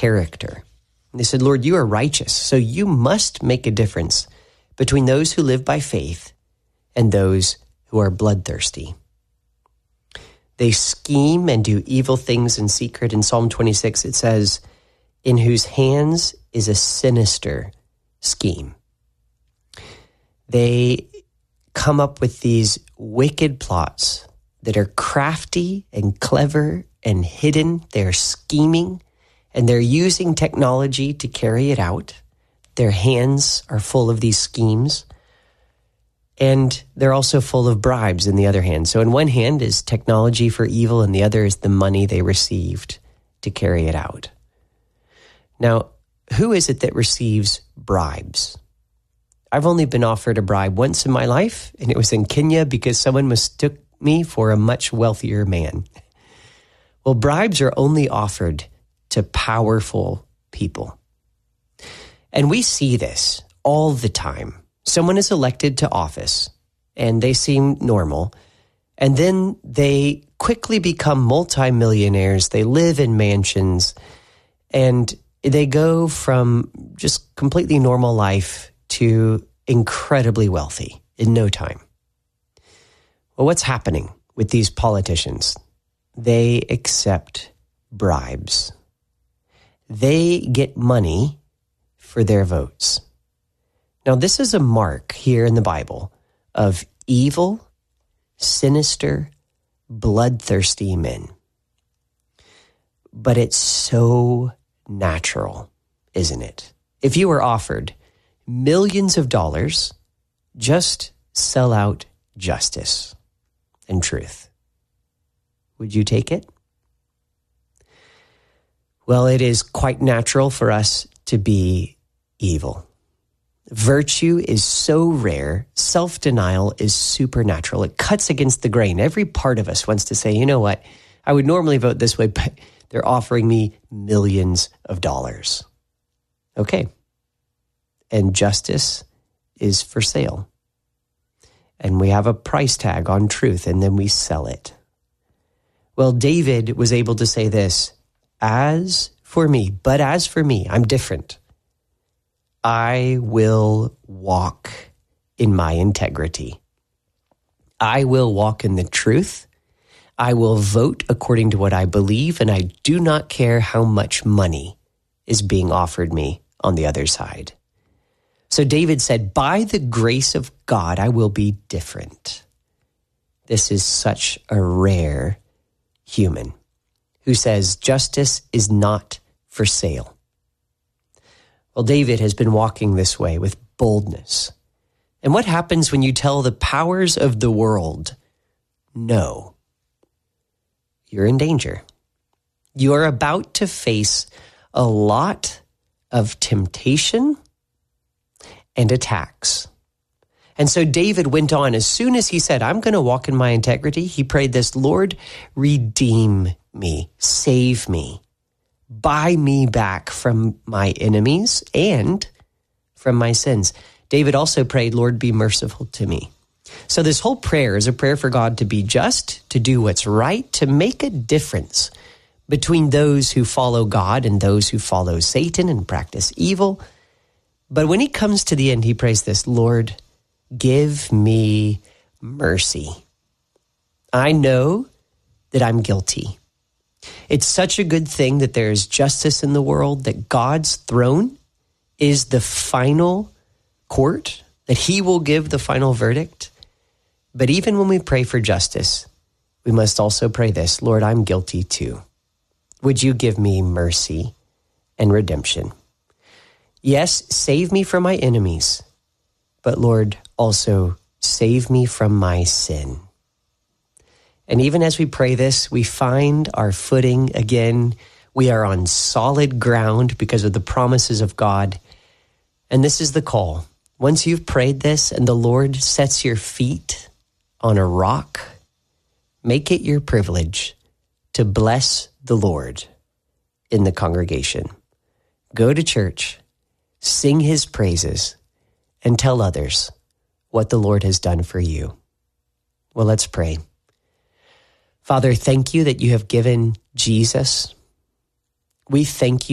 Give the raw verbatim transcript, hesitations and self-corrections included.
character. And they said, Lord, you are righteous, so you must make a difference between those who live by faith and those who are bloodthirsty. They scheme and do evil things in secret. In Psalm twenty-six, it says, in whose hands is a sinister scheme. They come up with these wicked plots that are crafty and clever and hidden. They're scheming, and they're using technology to carry it out. Their hands are full of these schemes, and they're also full of bribes in the other hand. So in one hand is technology for evil, and the other is the money they received to carry it out. Now, who is it that receives bribes? I've only been offered a bribe once in my life, and it was in Kenya because someone mistook me for a much wealthier man. Well, bribes are only offered to powerful people. And we see this all the time. Someone is elected to office, and they seem normal, and then they quickly become multimillionaires. They live in mansions, and they go from just completely normal life to incredibly wealthy in no time. Well, what's happening with these politicians? They accept bribes. They get money for their votes. Now, this is a mark here in the Bible of evil, sinister, bloodthirsty men. But it's so natural, isn't it? If you were offered millions of dollars, just sell out justice and truth, would you take it? Well, it is quite natural for us to be evil. Virtue is so rare. Self-denial is supernatural. It cuts against the grain. Every part of us wants to say, you know what? I would normally vote this way, but they're offering me millions of dollars. Okay. And justice is for sale. And we have a price tag on truth, and then we sell it. Well, David was able to say this, as for me, but as for me, I'm different. I will walk in my integrity. I will walk in the truth. I will vote according to what I believe, and I do not care how much money is being offered me on the other side. So David said, by the grace of God, I will be different. This is such a rare human who says justice is not for sale. Well, David has been walking this way with boldness. And what happens when you tell the powers of the world, no? You're in danger. You are about to face a lot of temptation and attacks. And so David went on, as soon as he said, I'm going to walk in my integrity, he prayed this, Lord, redeem me, save me, buy me back from my enemies and from my sins. David also prayed, Lord, be merciful to me. So this whole prayer is a prayer for God to be just, to do what's right, to make a difference between those who follow God and those who follow Satan and practice evil. But when he comes to the end, he prays this, Lord, give me mercy. I know that I'm guilty. It's such a good thing that there is justice in the world, that God's throne is the final court, that he will give the final verdict. But even when we pray for justice, we must also pray this, Lord, I'm guilty too. Would you give me mercy and redemption? Yes, save me from my enemies, but Lord, also save me from my sin. And even as we pray this, we find our footing again. We are on solid ground because of the promises of God. And this is the call. Once you've prayed this and the Lord sets your feet on a rock, make it your privilege to bless the Lord in the congregation. Go to church, sing his praises, and tell others what the Lord has done for you. Well, let's pray. Father, thank you that you have given Jesus. We thank you